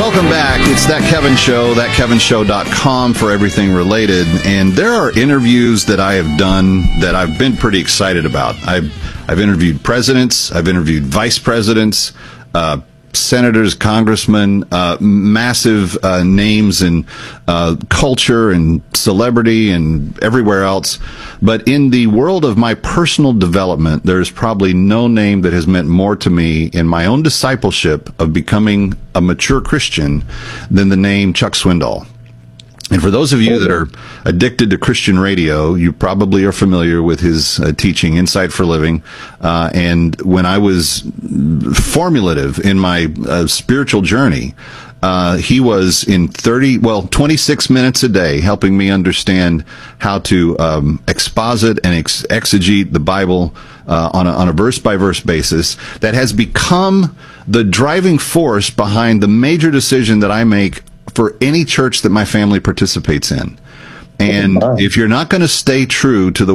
Welcome back. It's That Kevin Show, thatkevinshow.com for everything related. And there are interviews that I have done that I've been pretty excited about. I've interviewed presidents, I've interviewed vice presidents, senators, congressmen, massive names in culture and celebrity and everywhere else. But in the world of my personal development, there's probably no name that has meant more to me in my own discipleship of becoming a mature Christian than the name Chuck Swindoll. And for those of you that are addicted to Christian radio, you probably are familiar with his teaching, Insight for Living. And when I was formulative in my spiritual journey, he was in 26 minutes a day helping me understand how to exposit and exegete the Bible on a verse-by-verse basis. That has become the driving force behind the major decision that I make for any church that my family participates in. And if you're not going to stay true to the